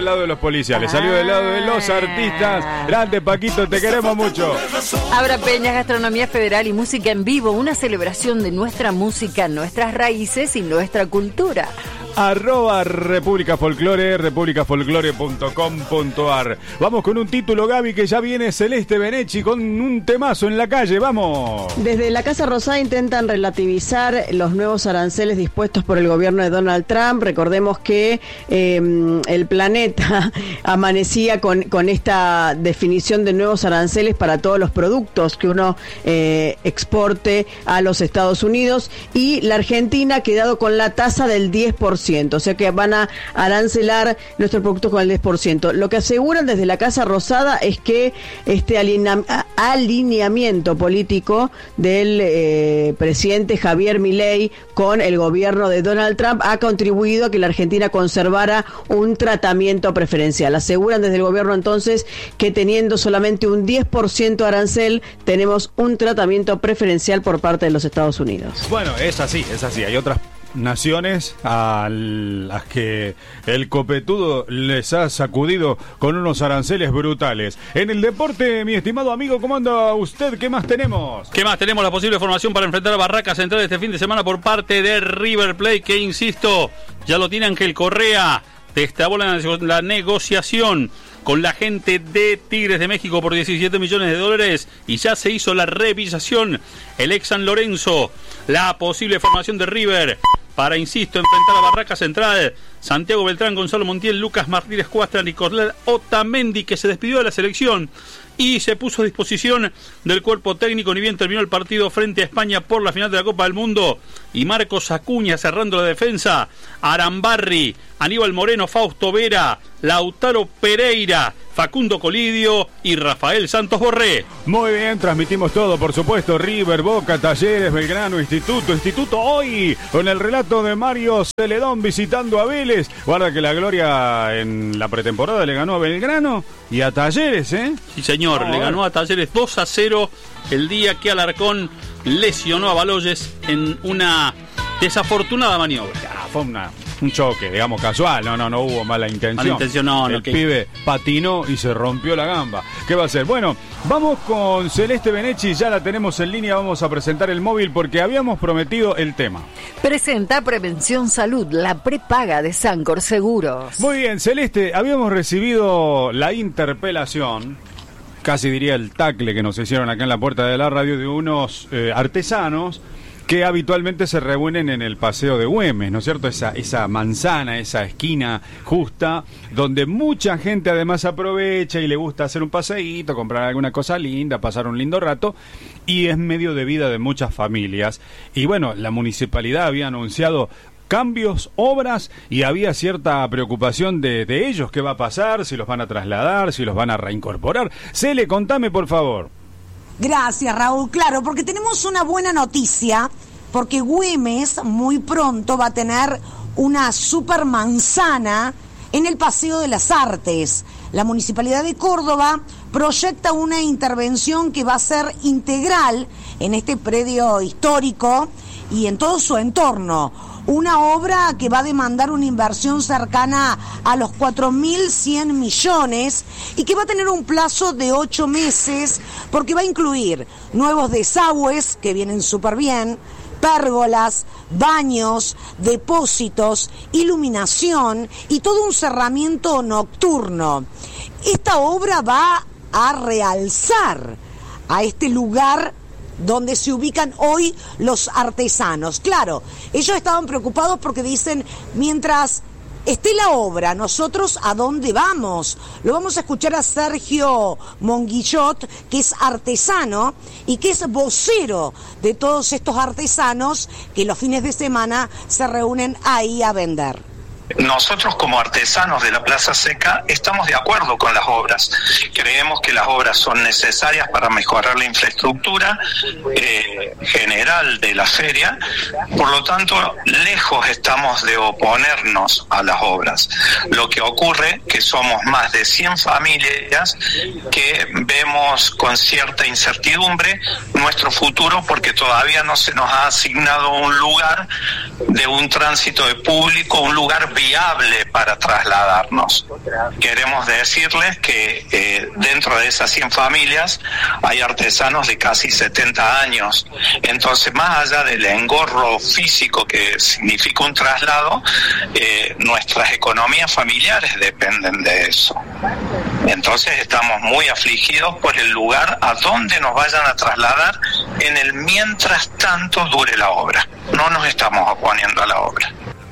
del lado de los policiales, salió del lado de los artistas. Grande Paquito, te queremos mucho. Abra Peñas, Gastronomía Federal y Música en Vivo, una celebración de nuestra música, nuestras raíces y nuestra cultura. @República Folclore, republicafolclore.com.ar. Vamos con un título, Gaby, que ya viene Celeste Benecci con un temazo en la calle. ¡Vamos! Desde la Casa Rosada intentan relativizar los nuevos aranceles dispuestos por el gobierno de Donald Trump. Recordemos que el planeta amanecía con esta definición de nuevos aranceles para todos los productos que uno exporte a los Estados Unidos, y la Argentina ha quedado con la tasa del 10%. O sea que van a arancelar nuestros productos con el 10%. Lo que aseguran desde la Casa Rosada es que este alineamiento político del presidente Javier Milei con el gobierno de Donald Trump ha contribuido a que la Argentina conservara un tratamiento preferencial. Aseguran desde el gobierno entonces que teniendo solamente un 10% arancel, tenemos un tratamiento preferencial por parte de los Estados Unidos. Bueno, es así. Hay otras naciones a las que el copetudo les ha sacudido con unos aranceles brutales. En el deporte, mi estimado amigo, ¿cómo anda usted? ¿Qué más tenemos? La posible formación para enfrentar a Barraca Central este fin de semana por parte de River Plate, que insisto, ya lo tiene Ángel Correa. Destapó la negociación con la gente de Tigres de México por $17 millones y ya se hizo la revisación. El ex San Lorenzo, la posible formación de River para, insisto, enfrentar a Barraca Central: Santiago Beltrán, Gonzalo Montiel, Lucas Martínez Cuastra, Nicolás Otamendi, que se despidió de la selección y se puso a disposición del cuerpo técnico ni bien terminó el partido frente a España por la final de la Copa del Mundo, y Marcos Acuña cerrando la defensa, Arambarri, Aníbal Moreno, Fausto Vera, Lautaro Pereira, Facundo Colidio y Rafael Santos Borré. Muy bien, transmitimos todo, por supuesto. River, Boca, Talleres, Belgrano, Instituto hoy, con el relato de Mario Celedón visitando a Vélez. Guarda que la Gloria en la pretemporada le ganó a Belgrano y a Talleres, ¿eh? Sí, señor, le ganó a Talleres 2-0 el día que Alarcón lesionó a Baloyes en una desafortunada maniobra. Fue un choque, digamos, casual. No hubo mala intención. Mala intención, no. El pibe patinó y se rompió la gamba. ¿Qué va a hacer? Bueno, vamos con Celeste Benecci, ya la tenemos en línea. Vamos a presentar el móvil porque habíamos prometido el tema. Presenta Prevención Salud, la prepaga de Sancor Seguros. Muy bien, Celeste, habíamos recibido la interpelación, casi diría el tacle que nos hicieron acá en la puerta de la radio, de unos artesanos que habitualmente se reúnen en el Paseo de Güemes, ¿no es cierto? Esa manzana, esa esquina justa, donde mucha gente además aprovecha y le gusta hacer un paseíto, comprar alguna cosa linda, pasar un lindo rato, y es medio de vida de muchas familias. Y bueno, la municipalidad había anunciado cambios, obras, y había cierta preocupación de ellos. ¿Qué va a pasar? ¿Si los van a trasladar? ¿Si los van a reincorporar? Cele, contame, por favor. Gracias, Raúl. Claro, porque tenemos una buena noticia, porque Güemes muy pronto va a tener una super manzana en el Paseo de las Artes. La Municipalidad de Córdoba proyecta una intervención que va a ser integral en este predio histórico y en todo su entorno. Una obra que va a demandar una inversión cercana a los 4.100 millones y que va a tener un plazo de 8 meses porque va a incluir nuevos desagües que vienen súper bien, pérgolas, baños, depósitos, iluminación y todo un cerramiento nocturno. Esta obra va a realzar a este lugar donde se ubican hoy los artesanos. Claro, ellos estaban preocupados porque dicen, mientras esté la obra, ¿nosotros a dónde vamos? Lo vamos a escuchar a Sergio Monguillot, que es artesano y que es vocero de todos estos artesanos que los fines de semana se reúnen ahí a vender. Nosotros como artesanos de la Plaza Seca estamos de acuerdo con las obras. Creemos que las obras son necesarias para mejorar la infraestructura general de la feria. Por lo tanto, lejos estamos de oponernos a las obras. Lo que ocurre que somos más de 100 familias que vemos con cierta incertidumbre nuestro futuro porque todavía no se nos ha asignado un lugar de un tránsito de público, un lugar viable para trasladarnos. Queremos decirles que dentro de esas 100 familias hay artesanos de casi 70 años. Entonces, más allá del engorro físico que significa un traslado, nuestras economías familiares dependen de eso. Entonces estamos muy afligidos por el lugar a donde nos vayan a trasladar en el mientras tanto dure la obra. No nos estamos oponiendo a la obra.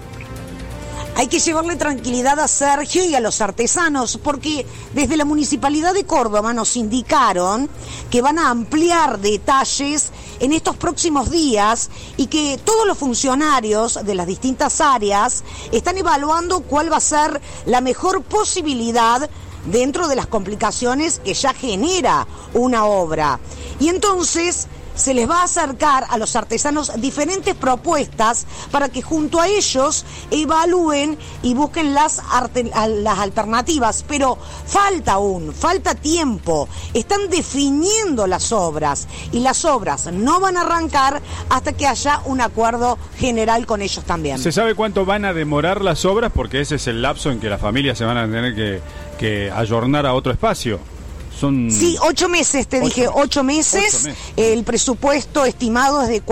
Hay que llevarle tranquilidad a Sergio y a los artesanos, porque desde la Municipalidad de Córdoba nos indicaron que van a ampliar detalles en estos próximos días y que todos los funcionarios de las distintas áreas están evaluando cuál va a ser la mejor posibilidad dentro de las complicaciones que ya genera una obra. Y entonces se les va a acercar a los artesanos diferentes propuestas para que junto a ellos evalúen y busquen las alternativas. Pero falta tiempo. Están definiendo las obras y las obras no van a arrancar hasta que haya un acuerdo general con ellos también. ¿Se sabe cuánto van a demorar las obras? Porque ese es el lapso en que las familias se van a tener que ayornar a otro espacio. Sí, 8 meses, dije, 8 meses. El presupuesto estimado es de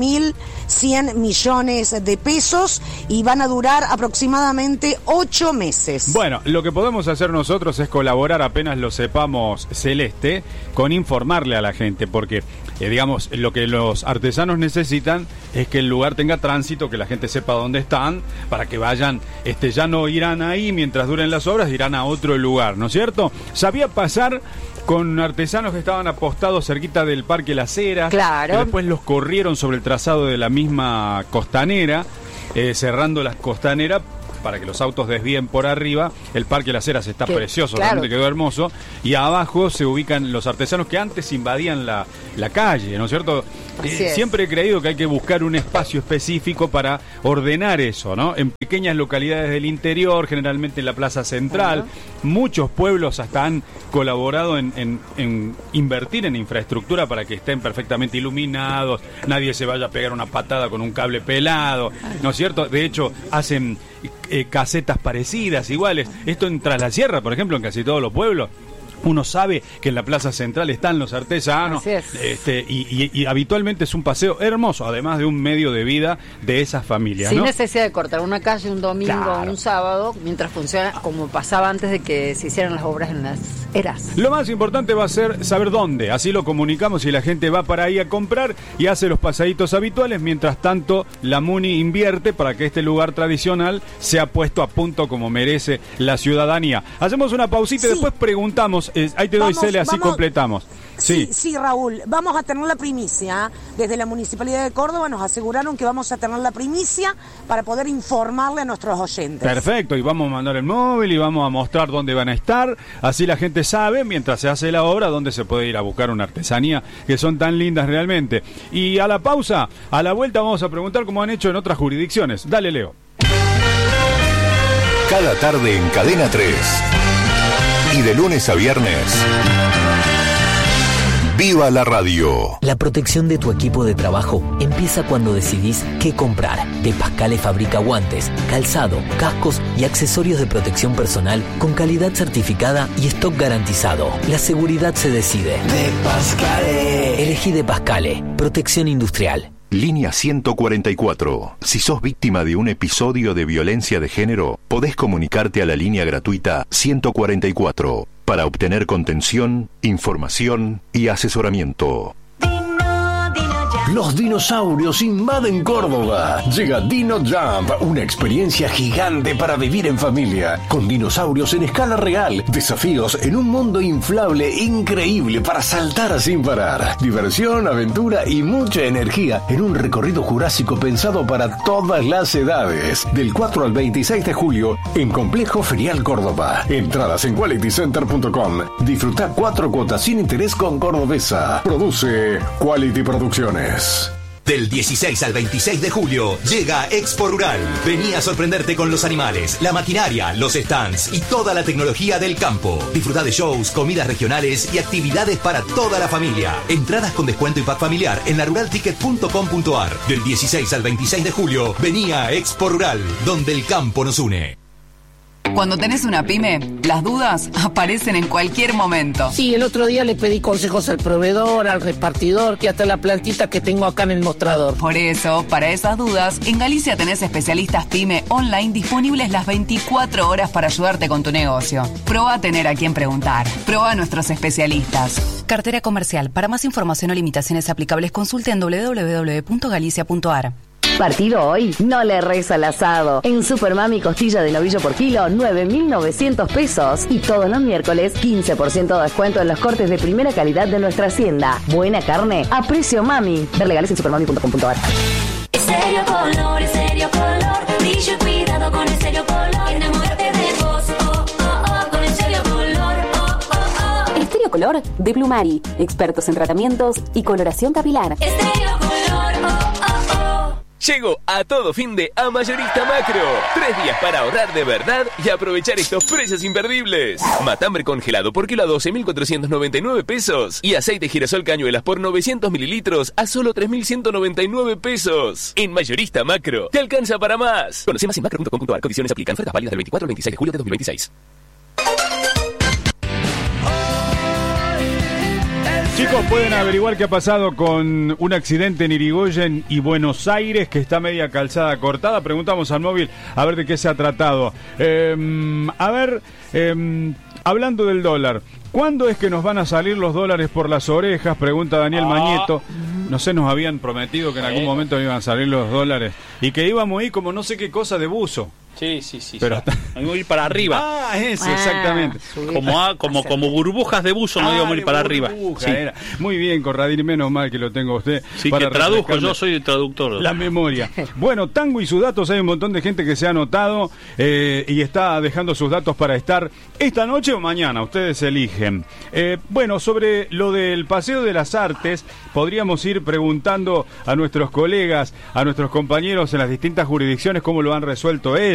4.100 millones de pesos y van a durar aproximadamente 8 meses. Bueno, lo que podemos hacer nosotros es colaborar apenas lo sepamos, Celeste, con informarle a la gente, porque digamos, lo que los artesanos necesitan es que el lugar tenga tránsito, que la gente sepa dónde están, para que vayan, ya no irán ahí mientras duren las obras, irán a otro lugar, ¿no es cierto? Sabía pasar con artesanos que estaban apostados cerquita del Parque Las Heras, claro, que después los corrieron sobre el trazado de la misma costanera, cerrando la costanera para que los autos desvíen por arriba. El Parque Las Heras está precioso, claro, realmente quedó hermoso, y abajo se ubican los artesanos que antes invadían la calle, ¿no es cierto? Siempre he creído que hay que buscar un espacio específico para ordenar eso, ¿no? En pequeñas localidades del interior, generalmente en la Plaza Central, muchos pueblos hasta han colaborado en invertir en infraestructura para que estén perfectamente iluminados, nadie se vaya a pegar una patada con un cable pelado, ¿no es cierto? De hecho, hacen casetas parecidas, iguales. Esto en Tras la Sierra, por ejemplo, en casi todos los pueblos. Uno sabe que en la Plaza Central están los artesanos, y habitualmente es un paseo hermoso, además de un medio de vida de esas familias, sin ¿no? necesidad de cortar una calle un domingo o Claro. un sábado, mientras funciona como pasaba antes de que se hicieran las obras en Las Heras. Lo más importante va a ser saber dónde, así lo comunicamos y la gente va para ahí a comprar y hace los pasaditos habituales. Mientras tanto, la Muni invierte para que este lugar tradicional sea puesto a punto como merece la ciudadanía. Hacemos una pausita y después preguntamos. Ahí te doy, Cele, así completamos. Sí, Raúl, vamos a tener la primicia. Desde la Municipalidad de Córdoba nos aseguraron que vamos a tener la primicia para poder informarle a nuestros oyentes. Perfecto, y vamos a mandar el móvil y vamos a mostrar dónde van a estar, así la gente sabe, mientras se hace la obra, dónde se puede ir a buscar una artesanía, que son tan lindas realmente. Y a la pausa, a la vuelta vamos a preguntar cómo han hecho en otras jurisdicciones. Dale, Leo. Cada tarde en Cadena 3 y de lunes a viernes, ¡viva la radio! La protección de tu equipo de trabajo empieza cuando decidís qué comprar. De Pascale fabrica guantes, calzado, cascos y accesorios de protección personal con calidad certificada y stock garantizado. La seguridad se decide. De Pascale. Elegí De Pascale. Protección industrial. Línea 144. Si sos víctima de un episodio de violencia de género, podés comunicarte a la línea gratuita 144 para obtener contención, información y asesoramiento. Los dinosaurios invaden Córdoba. Llega Dino Jump, una experiencia gigante para vivir en familia. Con dinosaurios en escala real, desafíos en un mundo inflable increíble para saltar sin parar. Diversión, aventura y mucha energía en un recorrido jurásico pensado para todas las edades. Del 4 al 26 de julio en Complejo Ferial Córdoba. Entradas en qualitycenter.com. Disfruta 4 cuotas sin interés con Cordobesa. Produce Quality Producciones. Del 16 al 26 de julio llega Expo Rural. Vení a sorprenderte con los animales, la maquinaria, los stands y toda la tecnología del campo. Disfruta de shows, comidas regionales y actividades para toda la familia. Entradas con descuento y pack familiar en laruralticket.com.ar. Del 16 al 26 de julio, vení a Expo Rural, donde el campo nos une. Cuando tenés una pyme, las dudas aparecen en cualquier momento. Sí, el otro día le pedí consejos al proveedor, al repartidor, que hasta la plantita que tengo acá en el mostrador. Por eso, para esas dudas, en Galicia tenés especialistas pyme online disponibles las 24 horas para ayudarte con tu negocio. Probá a tener a quien preguntar. Probá a nuestros especialistas. Cartera comercial. Para más información o limitaciones aplicables, consulte en www.galicia.ar. Partido hoy, no le reza al asado. En Supermami costilla de novillo por kilo, 9.900 pesos. Y todos los miércoles, 15% de descuento en los cortes de primera calidad de nuestra hacienda. Buena carne a precio mami. Ver legales en supermami.com.ar. Estéreo Color, Estéreo Color. Brillo y cuidado con Estéreo Color. Enamórate de vos, con Estéreo Color, Estéreo Color de Blumari. Expertos en tratamientos y coloración capilar. Estéreo Color, Llegó a todo fin de a Mayorista Macro. 3 días para ahorrar de verdad y aprovechar estos precios imperdibles. Matambre congelado por kilo a 12.499 pesos. Y aceite girasol cañuelas por 900 mililitros a solo 3.199 pesos. En Mayorista Macro, te alcanza para más. Conoce más en macro.com.ar. Condiciones aplican. Ofertas válidas del 24 al 26 de julio de 2026. Chicos, pueden averiguar qué ha pasado con un accidente en Irigoyen y Buenos Aires, que está media calzada cortada. Preguntamos al móvil a ver de qué se ha tratado. Hablando del dólar, ¿cuándo es que nos van a salir los dólares por las orejas? Pregunta Daniel Mañeto. No sé, nos habían prometido que en algún momento iban a salir los dólares y que íbamos a ir como no sé qué cosa de buzo. Sí. Pero vamos a ir para arriba. Eso, exactamente. Como burbujas de buzo, no íbamos a ir para arriba. Sí. Muy bien, Corradini, menos mal que lo tengo a usted. Sí, para que traduzco, yo soy el traductor. La memoria. Bueno, Tango y sus datos, hay un montón de gente que se ha anotado y está dejando sus datos para estar esta noche o mañana, ustedes eligen. Bueno, sobre lo del Paseo de las Artes, podríamos ir preguntando a nuestros colegas, a nuestros compañeros en las distintas jurisdicciones cómo lo han resuelto ellos.